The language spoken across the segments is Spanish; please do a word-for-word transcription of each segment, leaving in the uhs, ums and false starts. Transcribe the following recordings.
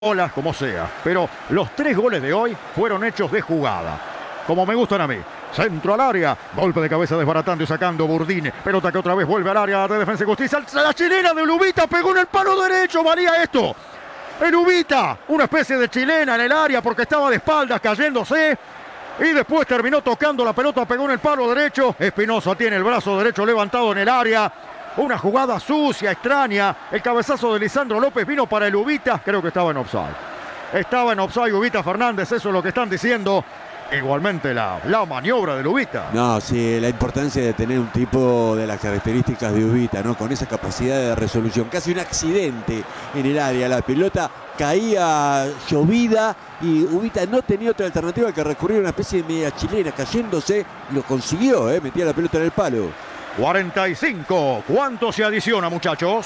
Hola, como sea, pero los tres goles de hoy fueron hechos de jugada, como me gustan a mí. Centro al área, golpe de cabeza desbaratando y sacando Burdín, pelota que otra vez vuelve al área de Defensa y Justicia, la chilena de Lubita pegó en el palo derecho, valía esto. El Lubita, una especie de chilena en el área porque estaba de espaldas cayéndose y después terminó tocando la pelota, pegó en el palo derecho. Espinosa tiene el brazo derecho levantado en el área. Una jugada sucia, extraña. El cabezazo de Lisandro López vino para el Ubita. Creo que estaba en offside. Estaba en offside Ubita Fernández, eso es lo que están diciendo. Igualmente la, la maniobra de Ubita. No, sí, la importancia de tener un tipo de las características de Ubita, ¿no? Con esa capacidad de resolución. Casi un accidente en el área. La pelota caía llovida y Ubita no tenía otra alternativa que recurrir a una especie de media chilena cayéndose. Lo consiguió, ¿eh? Metía la pelota en el palo. cuarenta y cinco. ¿Cuánto se adiciona, muchachos?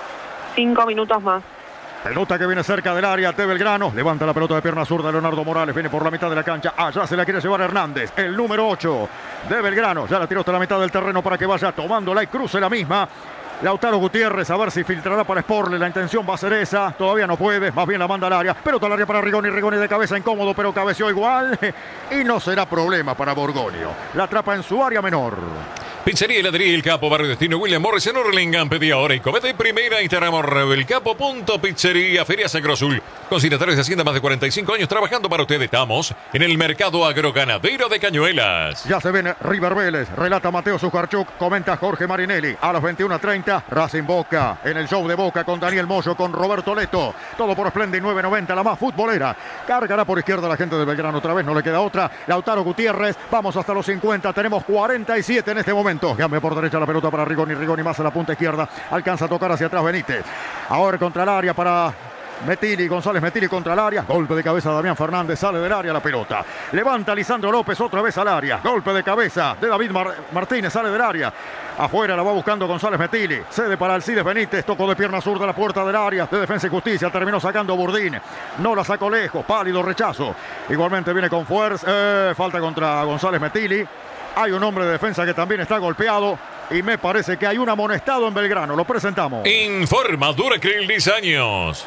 Cinco minutos más. Pelota que viene cerca del área de Belgrano. Levanta la pelota de pierna zurda Leonardo Morales. Viene por la mitad de la cancha. Allá se la quiere llevar Hernández. El número ocho de Belgrano. Ya la tiró hasta la mitad del terreno para que vaya tomándola y cruce la misma. Lautaro Gutiérrez, a ver si filtrará para Sporle. La intención va a ser esa. Todavía no puede. Más bien la manda al área. Pelota al área para Rigoni. Rigoni de cabeza incómodo, pero cabeció igual. Y no será problema para Borgonio. La atrapa en su área menor. Pizzería Heladería El Capo, Barrio Destino, William Morris en Hurlingham. Pedí ahora y comete primera. Instagram El Capo punto pizzería, Feria San Cruzul. Consignatarios de Hacienda, más de cuarenta y cinco años trabajando para ustedes. Estamos en el mercado agroganadero de Cañuelas. Ya se viene River Vélez, relata Mateo Zucharchuk, comenta Jorge Marinelli. A las veintiuna treinta, Racing Boca, en el show de Boca con Daniel Moyo, con Roberto Leto. Todo por Splendid nueve noventa, la más futbolera. Cargará por izquierda la gente de Belgrano otra vez, no le queda otra. Lautaro Gutiérrez, vamos hasta los cincuenta, tenemos cuarenta y siete en este momento. Cambia por derecha la pelota para Rigoni, Rigoni más a la punta izquierda. Alcanza a tocar hacia atrás Benítez. Ahora contra el área para Metili, González Metili contra el área. Golpe de cabeza de Damián Fernández, sale del área la pelota. Levanta Lisandro López otra vez al área. Golpe de cabeza de David Mar Martínez, sale del área. Afuera la va buscando González Metili. Cede para Alcides Benítez, tocó de pierna zurda la puerta del área de Defensa y Justicia. Terminó sacando Burdín. No la sacó lejos, pálido rechazo. Igualmente viene con fuerza. Eh, falta contra González Metili. Hay un hombre de defensa que también está golpeado. Y me parece que hay un amonestado en Belgrano. Lo presentamos. Informa Duracril diez años.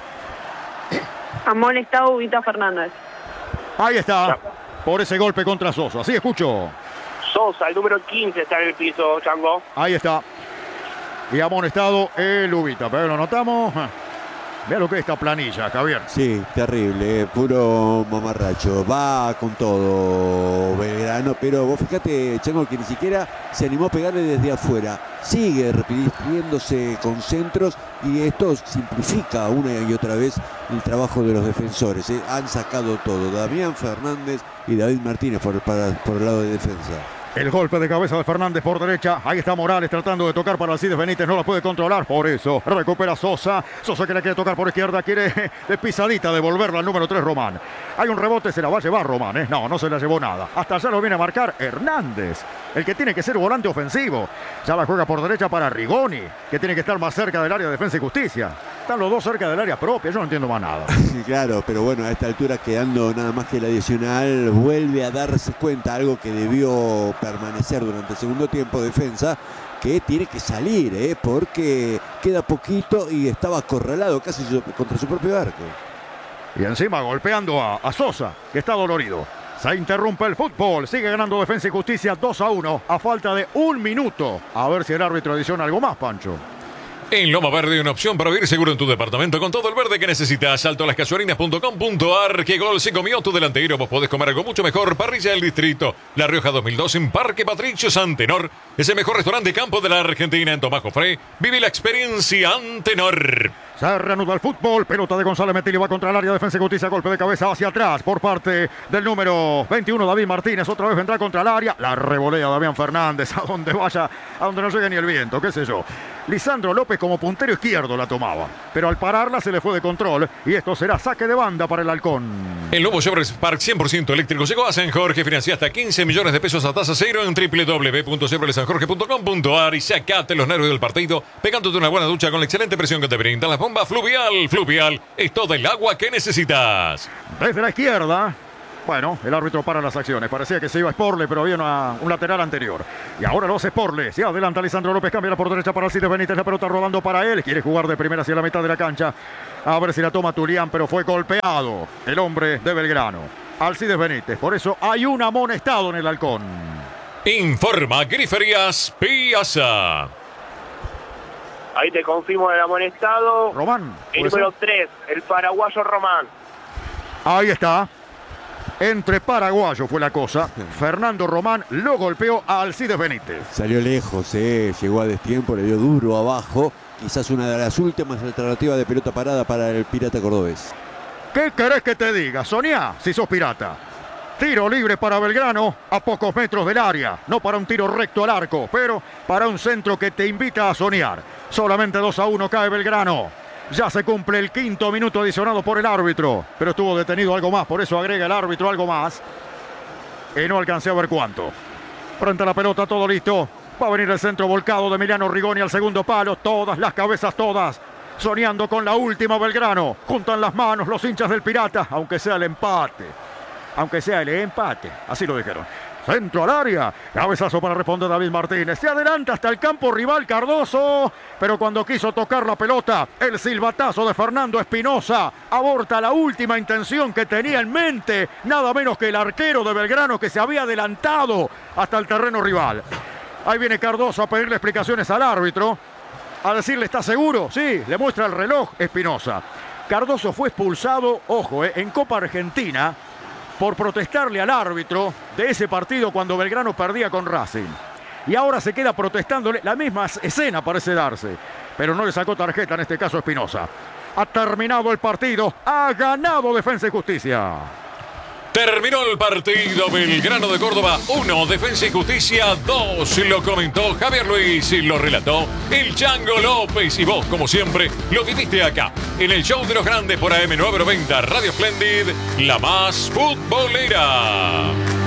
Amonestado Ubita Fernández. Ahí está. Por ese golpe contra Sosa. Sí, escucho. Sosa, el número quince, está en el piso, Chango. Ahí está. Y amonestado el Ubita. Pero lo notamos. Vea lo que es esta planilla, Javier. Sí, terrible, puro mamarracho. Va con todo Belgrano, pero vos fíjate, Chango, que ni siquiera se animó a pegarle desde afuera. Sigue repitiéndose con centros y esto simplifica una y otra vez el trabajo de los defensores. ¿eh? Han sacado todo, Damián Fernández y David Martínez por, para, por el lado de defensa. El golpe de cabeza de Fernández por derecha. Ahí está Morales tratando de tocar para Alcides Benítez. No la puede controlar. Por eso recupera Sosa. Sosa que la quiere tocar por izquierda. Quiere de pisadita devolverla al número tres Román. Hay un rebote. Se la va a llevar Román. ¿eh? No, no se la llevó nada. Hasta allá lo viene a marcar Hernández. El que tiene que ser volante ofensivo. Ya la juega por derecha para Rigoni. Que tiene que estar más cerca del área de Defensa y Justicia. Están los dos cerca del área propia. Yo no entiendo más nada. Sí, claro, pero bueno, a esta altura quedando nada más que el adicional, vuelve a darse cuenta algo que debió permanecer durante el segundo tiempo, defensa, que tiene que salir, ¿eh? porque queda poquito y estaba acorralado casi su, contra su propio arco. Y encima golpeando a, a Sosa, que está dolorido. Se interrumpe el fútbol, sigue ganando Defensa y Justicia dos a uno a falta de un minuto. A ver si el árbitro adiciona algo más, Pancho. En Loma Verde hay una opción para vivir seguro en tu departamento con todo el verde que necesitas. Salto a las casuarinas punto com punto ar. ¿Qué gol se comió tu delantero? Vos podés comer algo mucho mejor. Parrilla del Distrito. La Rioja dos mil dos en Parque Patricio Antenor. Es el mejor restaurante de campo de la Argentina. En Tomás Jofré vive la experiencia Antenor. Se reanuda el fútbol. Pelota de González Metili va contra el área. Defensa y Justicia. Golpe de cabeza hacia atrás por parte del número veintiuno, David Martínez. Otra vez vendrá contra el área. La revolea Damián Fernández. A donde vaya, a donde no llegue ni el viento. ¿Qué sé yo? Lisandro López como puntero izquierdo la tomaba. Pero al pararla se le fue de control. Y esto será saque de banda para el Halcón. El nuevo Chevrolet Spark cien por ciento eléctrico llegó a San Jorge. Financia hasta quince millones de pesos a tasa cero en doble u doble u doble u punto chevrolet san jorge punto com punto ar. Y sacate los nervios del partido pegándote una buena ducha con la excelente presión que te brinda las bombas Fluvial. Fluvial es toda el agua que necesitas. Desde la izquierda Bueno, el árbitro para las acciones. Parecía que se iba a Sporle, pero había una, un lateral anterior. Y ahora lo hace Sporle. Se adelanta Lisandro López. Cambia por derecha para Alcides Benítez. La pelota rodando para él. Quiere jugar de primera hacia la mitad de la cancha. A ver si la toma Tulián, pero fue golpeado el hombre de Belgrano. Alcides Benítez. Por eso hay un amonestado en el Halcón. Informa Griferías Piazza. Ahí te confirmo el amonestado. Román. El número tres, el paraguayo Román. Ahí está. Entre paraguayos fue la cosa. Fernando Román lo golpeó a Alcides Benítez. Salió lejos, eh. Llegó a destiempo, le dio duro abajo. Quizás una de las últimas alternativas de pelota parada para el Pirata cordobés. ¿Qué querés que te diga? Soñá si sos Pirata. Tiro libre para Belgrano a pocos metros del área. No para un tiro recto al arco, pero para un centro que te invita a soñar. Solamente dos a uno cae Belgrano. Ya se cumple el quinto minuto adicionado por el árbitro, pero estuvo detenido algo más, por eso agrega el árbitro algo más. Y no alcancé a ver cuánto. Frente a la pelota, todo listo. Va a venir el centro volcado de Emiliano Rigoni al segundo palo. Todas las cabezas, todas. Soñando con la última Belgrano. Juntan las manos los hinchas del Pirata, aunque sea el empate. Aunque sea el empate, así lo dijeron. Centro al área, cabezazo para responder David Martínez. Se adelanta hasta el campo rival Cardoso, pero cuando quiso tocar la pelota, el silbatazo de Fernando Espinosa aborta la última intención que tenía en mente, nada menos que el arquero de Belgrano que se había adelantado hasta el terreno rival. Ahí viene Cardoso a pedirle explicaciones al árbitro, a decirle, ¿está seguro? Sí, le muestra el reloj Espinosa. Cardoso fue expulsado, ojo, eh, en Copa Argentina, por protestarle al árbitro de ese partido cuando Belgrano perdía con Racing. Y ahora se queda protestándole, la misma escena parece darse, pero no le sacó tarjeta en este caso Espinosa. Ha terminado el partido, ha ganado Defensa y Justicia. Terminó el partido. Belgrano de Córdoba uno, Defensa y Justicia dos. Lo comentó Javier Luis y lo relató el Chango López. Y vos, como siempre, lo viviste acá, en el Show de los Grandes por A M novecientos noventa, Radio Splendid, la más futbolera.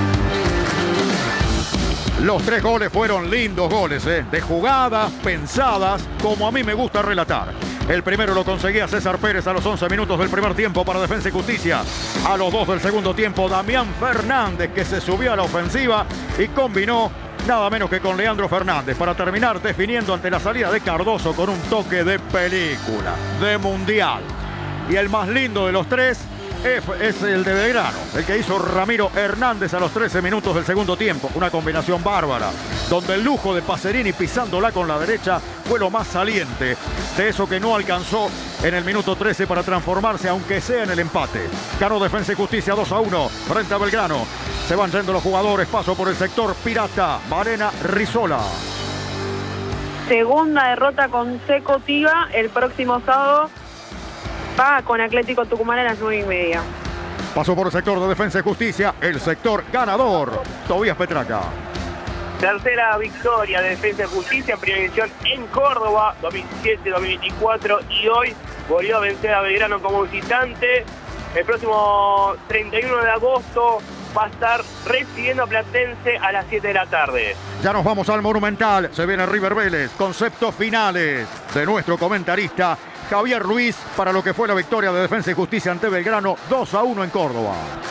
Los tres goles fueron lindos goles, ¿eh? De jugadas pensadas, como a mí me gusta relatar. El primero lo conseguía César Pérez a los once minutos del primer tiempo para Defensa y Justicia. A los dos del segundo tiempo, Damián Fernández, que se subió a la ofensiva y combinó nada menos que con Leandro Fernández para terminar definiendo ante la salida de Cardoso con un toque de película, de mundial. Y el más lindo de los tres es el de Belgrano, el que hizo Ramiro Hernández a los trece minutos del segundo tiempo. Una combinación bárbara, donde el lujo de Pacerini pisándola con la derecha fue lo más saliente de eso que no alcanzó en el minuto trece para transformarse, aunque sea en el empate. Ganó Defensa y Justicia dos a uno frente a Belgrano. Se van yendo los jugadores, paso por el sector Pirata, Marena Rizola. Segunda derrota consecutiva el próximo sábado. Va con Atlético Tucumán a las nueve y media. Pasó por el sector de Defensa y Justicia, el sector ganador, Tobías Petraca. Tercera victoria de Defensa y Justicia en primera división en Córdoba, dos mil diecisiete dos mil veinticuatro, y hoy volvió a vencer a Belgrano como visitante. El próximo treinta y uno de agosto va a estar recibiendo a Platense a las siete de la tarde. Ya nos vamos al Monumental, se viene River Vélez, conceptos finales de nuestro comentarista Javier Ruiz para lo que fue la victoria de Defensa y Justicia ante Belgrano dos a uno en Córdoba.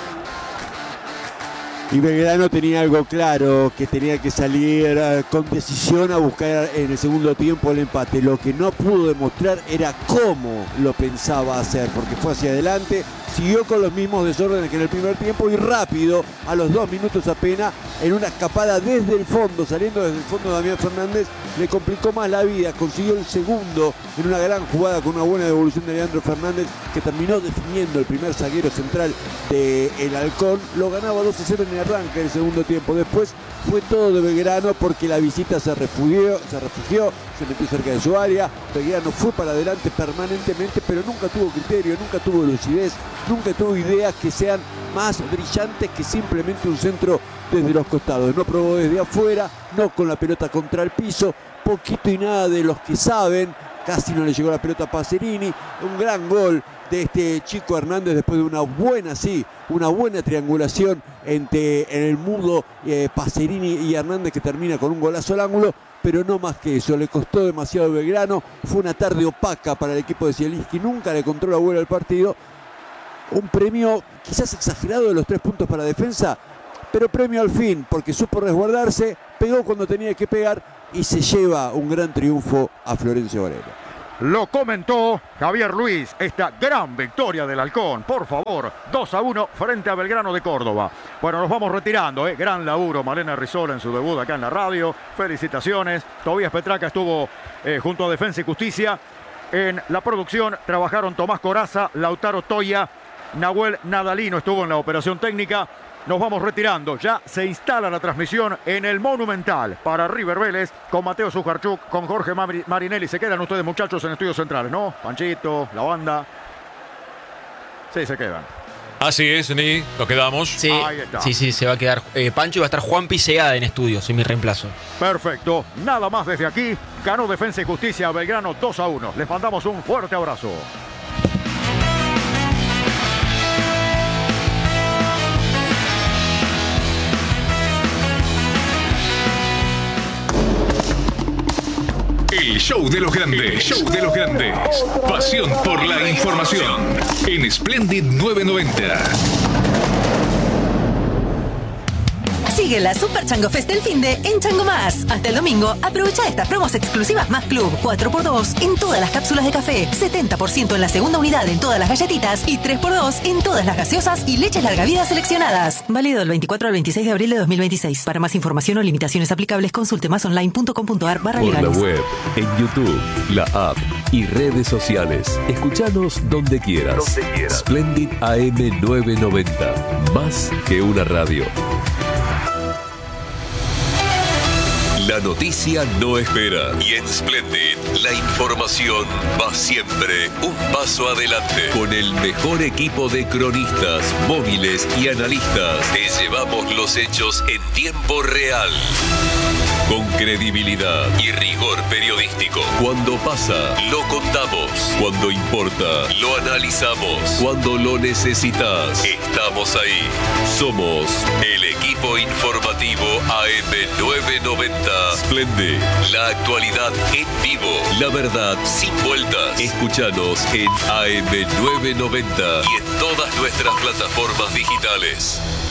Y Belgrano tenía algo claro, que tenía que salir con decisión a buscar en el segundo tiempo el empate. Lo que no pudo demostrar era cómo lo pensaba hacer, porque fue hacia adelante, siguió con los mismos desórdenes que en el primer tiempo y rápido, a los dos minutos apenas, en una escapada desde el fondo, saliendo desde el fondo Damián Fernández, le complicó más la vida, consiguió el segundo en una gran jugada con una buena devolución de Leandro Fernández, que terminó definiendo el primer zaguero central del Halcón. Lo ganaba dos a cero en el arranque del segundo tiempo. Después fue todo de Belgrano porque la visita se refugió, se refugió, se metió cerca de su área. Belgrano fue para adelante permanentemente, pero nunca tuvo criterio, nunca tuvo lucidez, nunca tuvo ideas que sean más brillantes que simplemente un centro desde los costados. No probó desde afuera, no con la pelota contra el piso, poquito y nada de los que saben. Casi no le llegó la pelota a Pacerini. Un gran gol de este chico Hernández después de una buena, sí, una buena triangulación entre en el mudo eh, Pacerini y Hernández, que termina con un golazo al ángulo, pero no más que eso. Le costó demasiado a Belgrano. Fue una tarde opaca para el equipo de Zielinski, nunca le encontró la vuelta al partido. un premio quizás exagerado de los tres puntos para defensa, pero premio al fin, porque supo resguardarse, pegó cuando tenía que pegar y se lleva un gran triunfo a Florencio Varela. Lo comentó Javier Luis, esta gran victoria del Halcón, por favor, dos a uno frente a Belgrano de Córdoba. Bueno, nos vamos retirando, ¿eh? Gran laburo Malena Rizola en su debut acá en la radio, felicitaciones. Tobías Petraca estuvo eh, junto a Defensa y Justicia. En la producción trabajaron Tomás Coraza, Lautaro Toya, Nahuel Nadalino estuvo en la operación técnica. Nos vamos retirando, ya se instala la transmisión en el Monumental para River Vélez con Mateo Sujarchuk, con Jorge Marinelli. Se quedan ustedes, muchachos, en estudios centrales, ¿no? Panchito, la banda. Sí, se quedan. Así es, Ni, nos quedamos. Sí, Ahí está. sí, sí, se va a quedar eh, Pancho y va a estar Juan Pisegada en estudios, en mi reemplazo. Perfecto, nada más desde aquí. Ganó Defensa y Justicia a Belgrano dos a uno. Les mandamos un fuerte abrazo. El show de los grandes, show de los grandes. Pasión por la información en Splendid novecientos noventa. Sigue la Super Chango Fest del finde en Chango Más. Hasta el domingo, aprovecha estas promos exclusivas Más Club. cuatro por dos en todas las cápsulas de café, setenta por ciento en la segunda unidad en todas las galletitas y tres por dos en todas las gaseosas y leches larga vida seleccionadas. Válido del veinticuatro al veintiséis de abril de dos mil veintiséis. Para más información o limitaciones aplicables, consulte masonline.com.ar barra Por legales. la web, en YouTube, la app y redes sociales. Escuchanos donde quieras. Donde quieras. Splendid A M novecientos noventa. Más que una radio. La noticia no espera y en Splendid la información va siempre un paso adelante. Con el mejor equipo de cronistas, móviles y analistas, te llevamos los hechos en tiempo real. Con credibilidad y rigor periodístico. Cuando pasa, lo contamos. Cuando importa, lo analizamos. Cuando lo necesitas, estamos ahí. Somos el equipo informativo A M novecientos noventa. Splendid, la actualidad en vivo. La verdad sin vueltas. Escúchanos en A M novecientos noventa y en todas nuestras plataformas digitales.